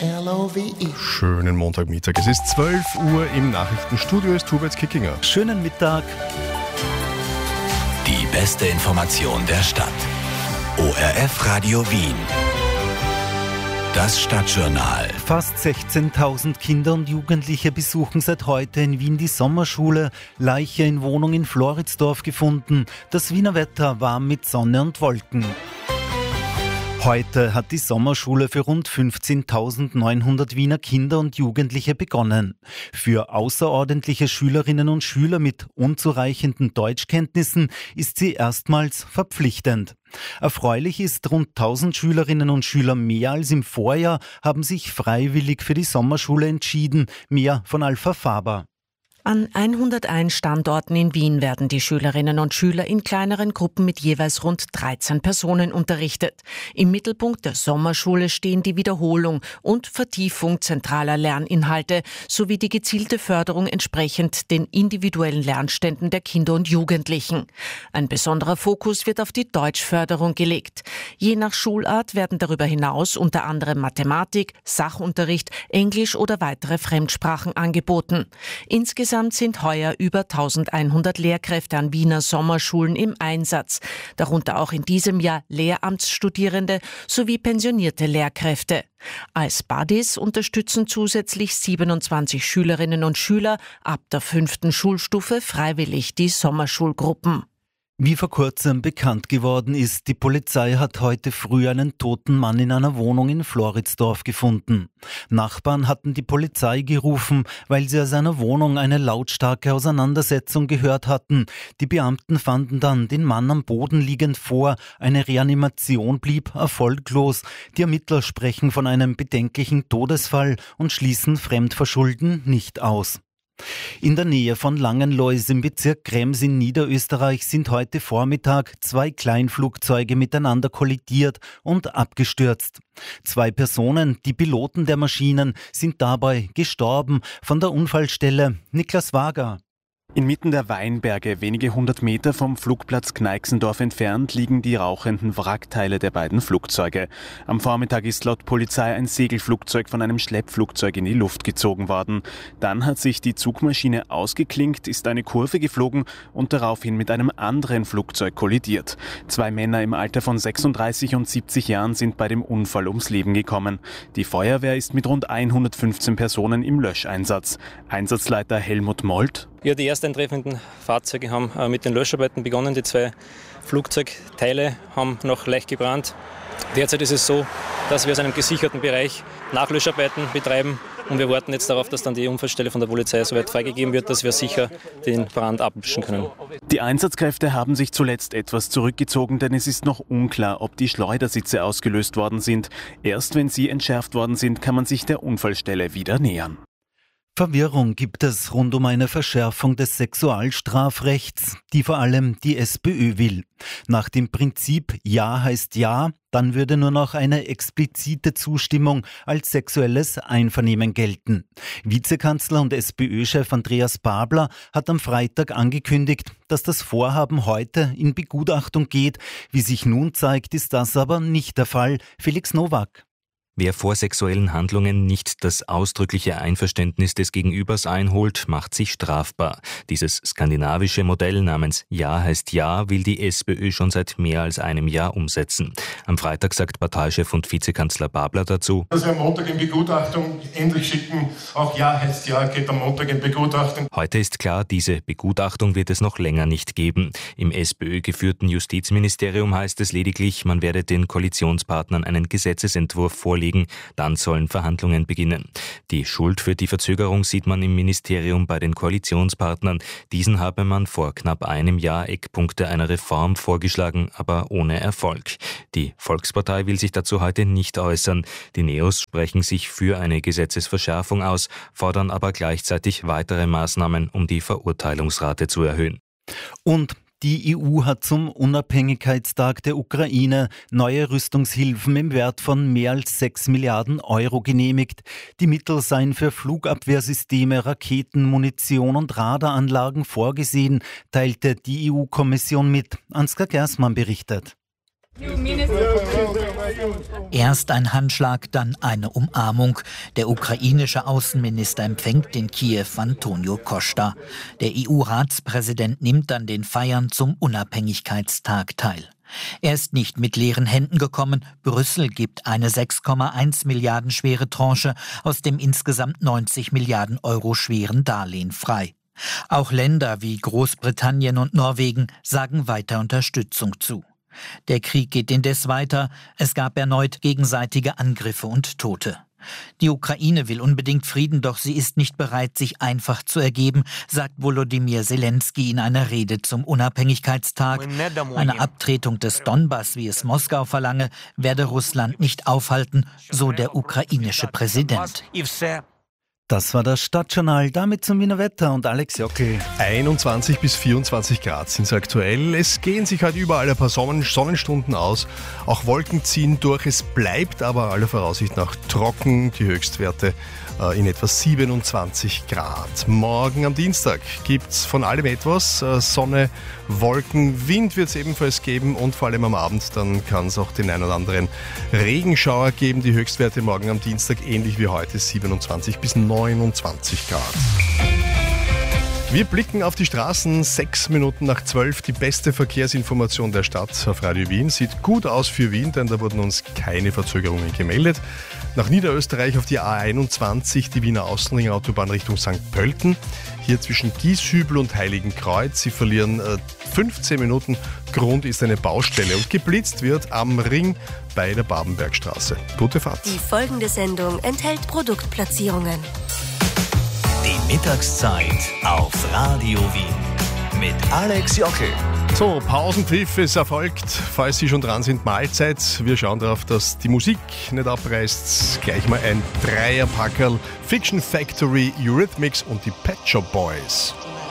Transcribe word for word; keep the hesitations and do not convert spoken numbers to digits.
L O V E. Schönen Montagmittag. Es ist zwölf Uhr, im Nachrichtenstudio ist Hubert Kickinger. Schönen Mittag. Die beste Information der Stadt. O R F Radio Wien. Das Stadtjournal. Fast sechzehntausend Kinder und Jugendliche besuchen seit heute in Wien die Sommerschule. Leiche in Wohnung in Floridsdorf gefunden. Das Wiener Wetter warm mit Sonne und Wolken. Heute hat die Sommerschule für rund fünfzehntausendneunhundert Wiener Kinder und Jugendliche begonnen. Für außerordentliche Schülerinnen und Schüler mit unzureichenden Deutschkenntnissen ist sie erstmals verpflichtend. Erfreulich ist, rund tausend Schülerinnen und Schüler mehr als im Vorjahr haben sich freiwillig für die Sommerschule entschieden. Mehr von Alpha Faber. An hunderteins Standorten in Wien werden die Schülerinnen und Schüler in kleineren Gruppen mit jeweils rund dreizehn Personen unterrichtet. Im Mittelpunkt der Sommerschule stehen die Wiederholung und Vertiefung zentraler Lerninhalte sowie die gezielte Förderung entsprechend den individuellen Lernständen der Kinder und Jugendlichen. Ein besonderer Fokus wird auf die Deutschförderung gelegt. Je nach Schulart werden darüber hinaus unter anderem Mathematik, Sachunterricht, Englisch oder weitere Fremdsprachen angeboten. Insgesamt Insgesamt sind heuer über eintausendeinhundert Lehrkräfte an Wiener Sommerschulen im Einsatz, darunter auch in diesem Jahr Lehramtsstudierende sowie pensionierte Lehrkräfte. Als Buddies unterstützen zusätzlich siebenundzwanzig Schülerinnen und Schüler ab der fünften Schulstufe freiwillig die Sommerschulgruppen. Wie vor kurzem bekannt geworden ist, die Polizei hat heute früh einen toten Mann in einer Wohnung in Floridsdorf gefunden. Nachbarn hatten die Polizei gerufen, weil sie aus einer Wohnung eine lautstarke Auseinandersetzung gehört hatten. Die Beamten fanden dann den Mann am Boden liegend vor. Eine Reanimation blieb erfolglos. Die Ermittler sprechen von einem bedenklichen Todesfall und schließen Fremdverschulden nicht aus. In der Nähe von Langenlois im Bezirk Krems in Niederösterreich sind heute Vormittag zwei Kleinflugzeuge miteinander kollidiert und abgestürzt. Zwei Personen, die Piloten der Maschinen, sind dabei gestorben. Von der Unfallstelle Niklas Wager. Inmitten der Weinberge, wenige hundert Meter vom Flugplatz Kneixendorf entfernt, liegen die rauchenden Wrackteile der beiden Flugzeuge. Am Vormittag ist laut Polizei ein Segelflugzeug von einem Schleppflugzeug in die Luft gezogen worden. Dann hat sich die Zugmaschine ausgeklinkt, ist eine Kurve geflogen und daraufhin mit einem anderen Flugzeug kollidiert. Zwei Männer im Alter von sechsunddreißig und siebzig Jahren sind bei dem Unfall ums Leben gekommen. Die Feuerwehr ist mit rund hundertfünfzehn Personen im Löscheinsatz. Einsatzleiter Helmut Molt: Ja, die erst eintreffenden Fahrzeuge haben äh, mit den Löscharbeiten begonnen. Die zwei Flugzeugteile haben noch leicht gebrannt. Derzeit ist es so, dass wir aus einem gesicherten Bereich Nachlöscharbeiten betreiben und wir warten jetzt darauf, dass dann die Unfallstelle von der Polizei soweit freigegeben wird, dass wir sicher den Brand abwischen können. Die Einsatzkräfte haben sich zuletzt etwas zurückgezogen, denn es ist noch unklar, ob die Schleudersitze ausgelöst worden sind. Erst wenn sie entschärft worden sind, kann man sich der Unfallstelle wieder nähern. Verwirrung gibt es rund um eine Verschärfung des Sexualstrafrechts, die vor allem die SPÖ will. Nach dem Prinzip Ja heißt Ja, dann würde nur noch eine explizite Zustimmung als sexuelles Einvernehmen gelten. Vizekanzler und SPÖ-Chef Andreas Babler hat am Freitag angekündigt, dass das Vorhaben heute in Begutachtung geht. Wie sich nun zeigt, ist das aber nicht der Fall. Felix Nowak. Wer vor sexuellen Handlungen nicht das ausdrückliche Einverständnis des Gegenübers einholt, macht sich strafbar. Dieses skandinavische Modell namens Ja heißt Ja will die SPÖ schon seit mehr als einem Jahr umsetzen. Am Freitag sagt Parteichef und Vizekanzler Babler dazu: Dass wir am Montag in Begutachtung endlich schicken, auch Ja heißt Ja, geht am Montag in Begutachtung. Heute ist klar, diese Begutachtung wird es noch länger nicht geben. Im SPÖ-geführten Justizministerium heißt es lediglich, man werde den Koalitionspartnern einen Gesetzesentwurf vorlegen. Dann sollen Verhandlungen beginnen. Die Schuld für die Verzögerung sieht man im Ministerium bei den Koalitionspartnern. Diesen habe man vor knapp einem Jahr Eckpunkte einer Reform vorgeschlagen, aber ohne Erfolg. Die Volkspartei will sich dazu heute nicht äußern. Die Neos sprechen sich für eine Gesetzesverschärfung aus, fordern aber gleichzeitig weitere Maßnahmen, um die Verurteilungsrate zu erhöhen. Und die E U hat zum Unabhängigkeitstag der Ukraine neue Rüstungshilfen im Wert von mehr als sechs Milliarden Euro genehmigt. Die Mittel seien für Flugabwehrsysteme, Raketen, Munition und Radaranlagen vorgesehen, teilte die E U-Kommission mit. Ansgar Gersmann berichtet. Erst ein Handschlag, dann eine Umarmung. Der ukrainische Außenminister empfängt in Kiew Antonio Costa. Der E U-Ratspräsident nimmt an den Feiern zum Unabhängigkeitstag teil. Er ist nicht mit leeren Händen gekommen. Brüssel gibt eine sechs Komma eins Milliarden schwere Tranche aus dem insgesamt neunzig Milliarden Euro schweren Darlehen frei. Auch Länder wie Großbritannien und Norwegen sagen weiter Unterstützung zu. Der Krieg geht indes weiter. Es gab erneut gegenseitige Angriffe und Tote. Die Ukraine will unbedingt Frieden, doch sie ist nicht bereit, sich einfach zu ergeben, sagt Volodymyr Zelensky in einer Rede zum Unabhängigkeitstag. Eine Abtretung des Donbass, wie es Moskau verlange, werde Russland nicht aufhalten, so der ukrainische Präsident. Das war das Stadtjournal, damit zum Wiener Wetter und Alex Jockel. einundzwanzig bis vierundzwanzig Grad sind es aktuell. Es gehen sich halt überall ein paar Sonnen- Sonnenstunden aus. Auch Wolken ziehen durch. Es bleibt aber aller Voraussicht nach trocken. Die Höchstwerte äh, in etwa siebenundzwanzig Grad. Morgen am Dienstag gibt es von allem etwas. Äh, Sonne, Wolken, Wind wird es ebenfalls geben und vor allem am Abend dann kann es auch den ein oder anderen Regenschauer geben. Die Höchstwerte morgen am Dienstag ähnlich wie heute siebenundzwanzig bis neunundzwanzig Grad. Wir blicken auf die Straßen, sechs Minuten nach zwölf, die beste Verkehrsinformation der Stadt auf Radio Wien. Sieht gut aus für Wien, denn da wurden uns keine Verzögerungen gemeldet. Nach Niederösterreich auf die A einundzwanzig, die Wiener Außenringautobahn Richtung Sankt Pölten. Hier zwischen Gieshübel und Heiligenkreuz. Sie verlieren äh, fünfzehn Minuten. Grund ist eine Baustelle und geblitzt wird am Ring bei der Babenbergstraße. Gute Fahrt. Die folgende Sendung enthält Produktplatzierungen. Die Mittagszeit auf Radio Wien mit Alex Jockel. So, Pausenpfiff ist erfolgt. Falls Sie schon dran sind, Mahlzeit. Wir schauen darauf, dass die Musik nicht abreißt. Gleich mal ein Dreierpackerl. Fiction Factory, Eurythmics und die Pet Shop Boys.